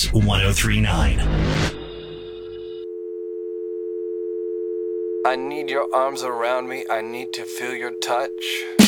Kicks 1039. I need your arms around me. I need to feel your touch.